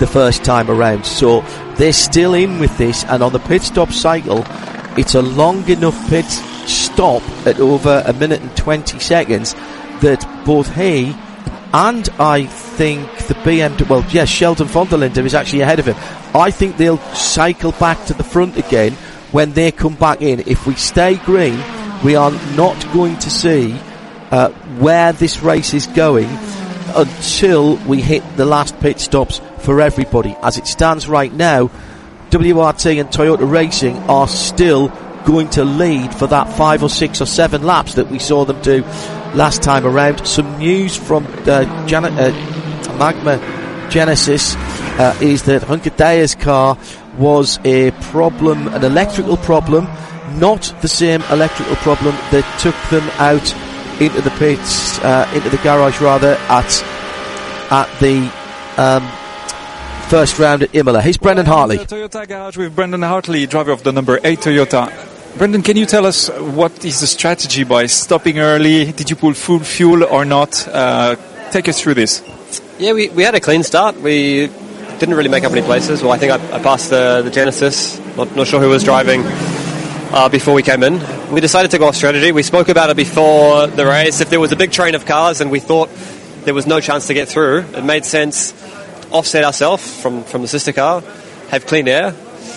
the first time around. So they're still in with this, and on the pit stop cycle, it's a long enough pit stop at over 1 minute and 20 seconds that both he and I think the BMW, well, yes, Sheldon von der Linde is actually ahead of him. I think they'll cycle back to the front again when they come back in. If we stay green, we are not going to see where this race is going until we hit the last pit stops for everybody. As it stands right now, WRT and Toyota Racing are still going to lead for that 5 or 6 or 7 laps that we saw them do last time around. Some news from Magma Genesis is that Hunke Deye's car was a problem, an electrical problem, not the same electrical problem that took them out into the pits, into the garage rather, at the first round at Imola. Here's Brendan Hartley. Toyota garage with Brendan Hartley, driver of the number 8 Toyota. Brendan, can you tell us what is the strategy by stopping early? Did you pull full fuel or not? Take us through this. Yeah, we had a clean start. We didn't really make up any places. Well, I think I passed the Genesis. Not sure who was driving before we came in. We decided to go off strategy. We spoke about it before the race. If there was a big train of cars and we thought there was no chance to get through, it made sense offset ourselves from the sister car, have clean air.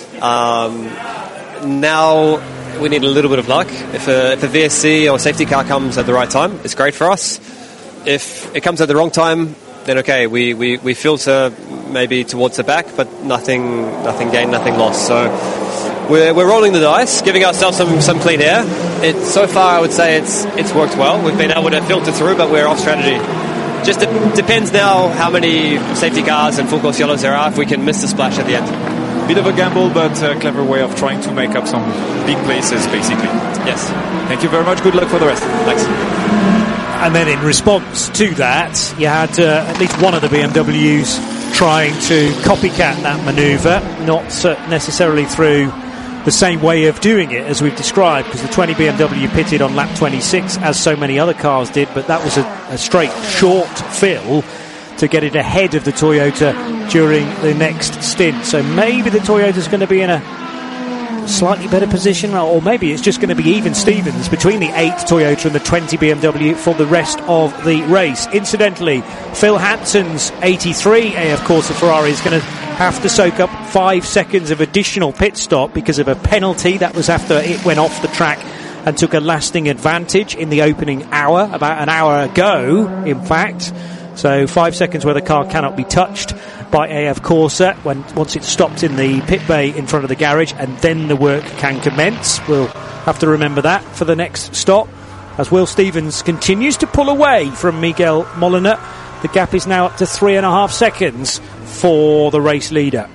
Now we need a little bit of luck. If a VSC or safety car comes at the right time, it's great for us. If it comes at the wrong time, then okay, we filter maybe towards the back, but nothing gained, nothing lost. So we're rolling the dice, giving ourselves some clean air. So far, I would say it's worked well. We've been able to filter through, but we're off strategy. Just depends now how many safety cars and full course yellows there are, if we can miss the splash at the end. Bit of a gamble, but a clever way of trying to make up some big places, basically. Yes. Thank you very much. Good luck for the rest. Thanks. And then in response to that, you had at least one of the BMWs trying to copycat that manoeuvre, not necessarily through the same way of doing it as we've described, because the 20 BMW pitted on lap 26, as so many other cars did, but that was a straight short fill to get it ahead of the Toyota during the next stint. So maybe the Toyota's going to be in a slightly better position, or maybe it's just going to be even Stevens between the 8 Toyota and the 20 BMW for the rest of the race. Incidentally, Phil Hansen's 83 AF Corsa Ferrari is going to have to soak up 5 seconds of additional pit stop because of a penalty. That was after it went off the track and took a lasting advantage in the opening hour, about an hour ago, in fact. So 5 seconds where the car cannot be touched by AF Corsa once it's stopped in the pit bay in front of the garage, and then the work can commence. We'll have to remember that for the next stop, as Will Stevens continues to pull away from Miguel Molina. The gap is now up to 3.5 seconds for the race leader.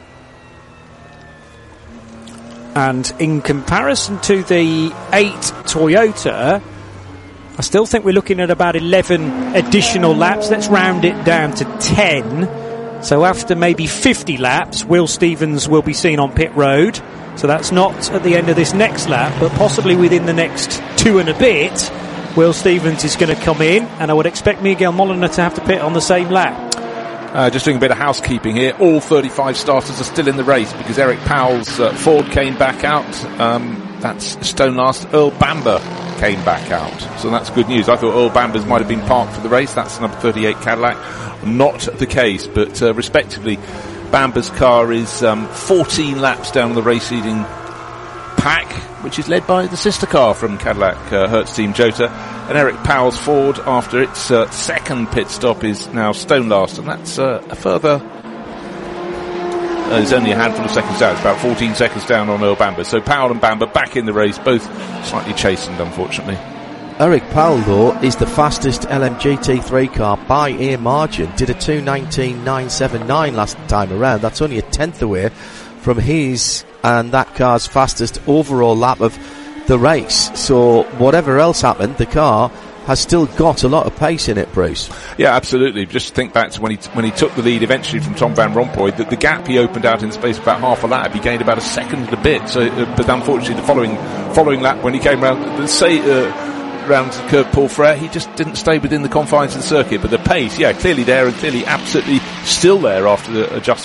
And in comparison to the 8 Toyota, I still think we're looking at about 11 additional laps. Let's round it down to 10. So after maybe 50 laps, Will Stevens will be seen on pit road. So that's not at the end of this next lap, but possibly within the next 2 and a bit, Will Stevens is going to come in, and I would expect Miguel Molina to have to pit on the same lap. Just doing a bit of housekeeping here. All 35 starters are still in the race because Eric Powell's Ford came back out. That's stone last. Earl Bamber came back out. So that's good news. I thought Earl Bamber's might have been parked for the race. That's number 38 Cadillac. Not the case, but respectively, Bamber's car is 14 laps down the race leading pack, which is led by the sister car from Cadillac, Hertz Team Jota. And Eric Powell's Ford, after its second pit stop, is now stone last, and that's a further... there's only a handful of seconds down. It's about 14 seconds down on Earl Bamber. So Powell and Bamber back in the race, both slightly chastened, unfortunately. Eric Powell, though, is the fastest LMGT3 car by a margin. Did a 2:19.979 last time around. That's only a tenth away from his and that car's fastest overall lap of the race. So whatever else happened, the car has still got a lot of pace in it, Bruce. Yeah, absolutely. Just think back to when he took the lead eventually from Tom Van Rompuy. The gap he opened out in space of about half a lap. He gained about a second and a bit. So, but unfortunately, the following lap when he came round the curve, Paul Frere, he just didn't stay within the confines of the circuit. But the pace, yeah, clearly there and clearly absolutely still there after the adjustment.